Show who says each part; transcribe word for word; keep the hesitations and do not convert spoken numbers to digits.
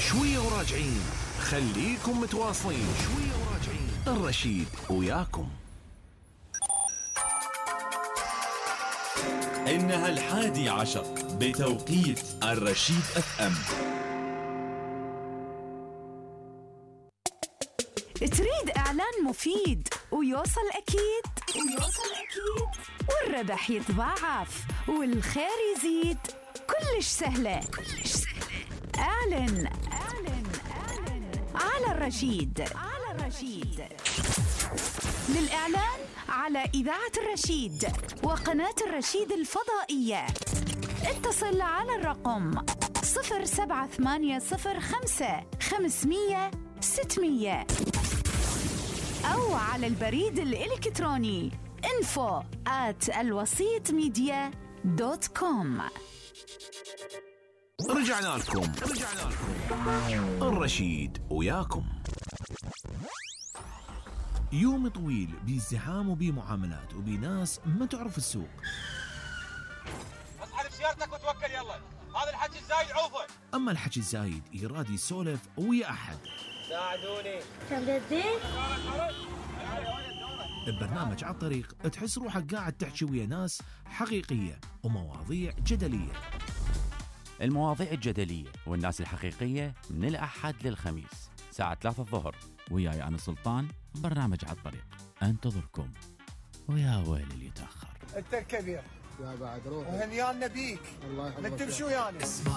Speaker 1: شوية وراجعين، خليكم متواصلين. شوية وراجعين، الرشيد وياكم.
Speaker 2: إنها الحادي عشر بتوقيت الرشيد اف ام.
Speaker 3: تريد إعلان مفيد ويوصل أكيد ويوصل أكيد والربح يتضاعف والخير يزيد؟ كلش سهلة كلش سهلة. أعلن أعلن أعلن على الرشيد على الرشيد. للإعلان على إذاعة الرشيد وقناة الرشيد الفضائية اتصل على الرقم صفر سبعة ثمانية صفر خمسة خمسمية ستمية أو على البريد الإلكتروني info at الوسيط ميديا دوت كوم.
Speaker 1: رجعنا لكم رجعنا لكم الرشيد وياكم. يوم طويل بازدحام وبمعاملات وبناس ما تعرف السوق.
Speaker 4: اسحب سيارتك وتوكل يلا، هذا الحكي الزايد عوفه.
Speaker 1: اما الحكي الزايد يراد يسولف ويا احد.
Speaker 4: ساعدوني.
Speaker 5: تبدين؟
Speaker 1: ببرنامج على الطريق تحس روحك قاعد تحكي ويا ناس حقيقية ومواضيع جدلية.
Speaker 6: المواضيع الجدلية والناس الحقيقية من الأحد للخميس ساعة ثلاثة الظهر، وياي أنا سلطان. برنامج على الطريق انتظركم، ويا ويل اللي يتأخر.
Speaker 4: انت الكبير
Speaker 7: يا بعد روح
Speaker 4: وهنيانا بيك.
Speaker 7: الله يحفظك.
Speaker 4: من تمشي ويانا.